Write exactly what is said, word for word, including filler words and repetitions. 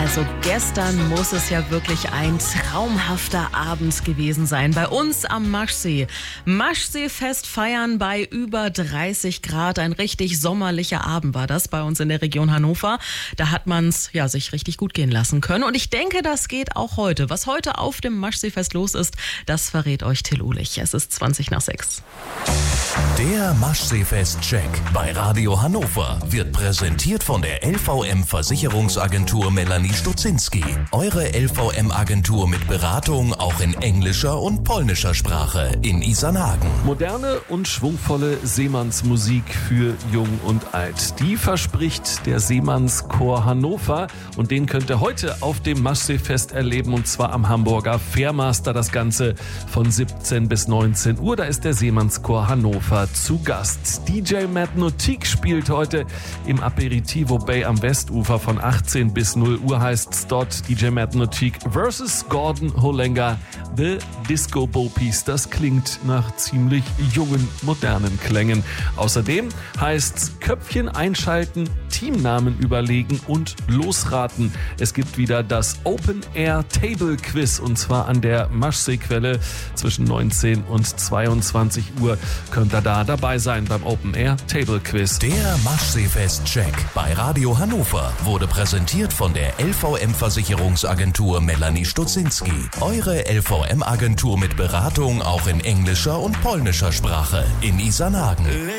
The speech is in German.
Also gestern muss es ja wirklich ein traumhafter Abend gewesen sein. Bei uns am Maschsee. Maschseefest feiern bei über dreißig Grad. Ein richtig sommerlicher Abend war das bei uns in der Region Hannover. Da hat man es ja, sich richtig gut gehen lassen können. Und ich denke, das geht auch heute. Was heute auf dem Maschseefest los ist, das verrät euch Till Uhlich. Es ist zwanzig nach sechs. Der Maschseefest-Check bei Radio Hannover wird präsentiert von der L V M-Versicherungsagentur Melanie Stutzinski. Eure L V M-Agentur mit Beratung auch in englischer und polnischer Sprache in Isernhagen. Moderne und schwungvolle Seemannsmusik für Jung und Alt. Die verspricht der Seemannschor Hannover und den könnt ihr heute auf dem Maschseefest erleben und zwar am Hamburger Fairmaster. Das Ganze von siebzehn bis neunzehn Uhr. Da ist der Seemannschor Hannover zu Gast. D J Matt Nautique spielt heute im Aperitivo Bay am Westufer von achtzehn bis null Uhr heißt's dort. D J Matt Nautique versus Gordon Holenga, The Disco Bopies. Das klingt nach ziemlich jungen, modernen Klängen. Außerdem heißt's Köpfchen einschalten, Teamnamen überlegen und losraten. Es gibt wieder das Open Air Table Quiz und zwar an der Maschseequelle zwischen neunzehn und zweiundzwanzig Uhr. Könnt ihr da dabei sein beim Open Air Table Quiz. Der Maschseefest-Check bei Radio Hannover wurde präsentiert von der L V M-Versicherungsagentur Melanie Stutzinski. Eure L V M-Agentur mit Beratung auch in englischer und polnischer Sprache in Isernhagen.